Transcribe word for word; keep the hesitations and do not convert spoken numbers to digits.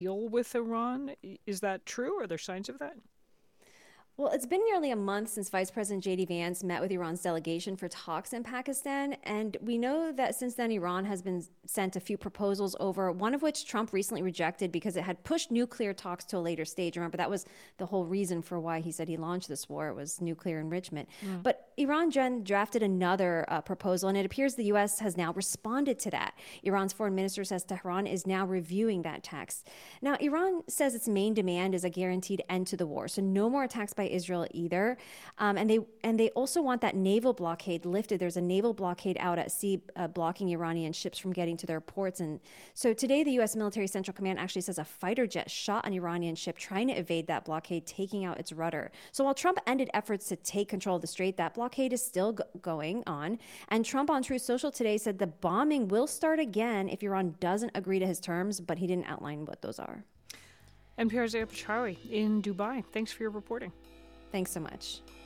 deal with Iran. Is that true? Are there signs of that? Well, it's been nearly a month since Vice President J D. Vance met with Iran's delegation for talks in Pakistan. And we know that since then, Iran has been sent a few proposals over, one of which Trump recently rejected because it had pushed nuclear talks to a later stage. Remember, that was the whole reason for why he said he launched this war. It was nuclear enrichment. Mm. But Iran then drafted another uh, proposal, and it appears the U S has now responded to that. Iran's foreign minister says Tehran is now reviewing that text. Now, Iran says its main demand is a guaranteed end to the war, so no more attacks by Israel either. Um, and they and they also want that naval blockade lifted. There's a naval blockade out at sea uh, blocking Iranian ships from getting to their ports. And so today, the U S Military Central Command actually says a fighter jet shot an Iranian ship trying to evade that blockade, taking out its rudder. So while Trump ended efforts to take control of the strait, that blockade is still go- going on. And Trump on Truth Social today said the bombing will start again if Iran doesn't agree to his terms, but he didn't outline what those are. N P R's Ayaz Bachari in Dubai. Thanks for your reporting. Thanks so much.